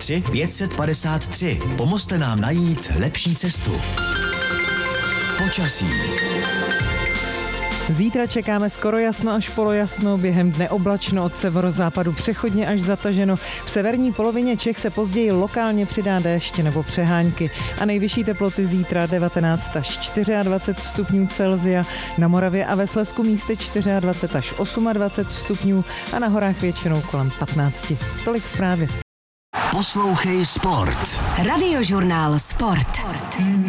903 553. Pomozte nám najít lepší cestu. Počasí. Zítra čekáme skoro jasno až polojasno, během dne oblačno, od severozápadu přechodně až zataženo. V severní polovině Čech se později lokálně přidá déšť nebo přehánky a nejvyšší teploty zítra 19 až 24 stupňů Celsia, na Moravě a ve Slezsku místy 24 až 28 stupňů a na horách většinou kolem 15. Tolik zprávy. Poslouchej Sport. Radiožurnál Sport.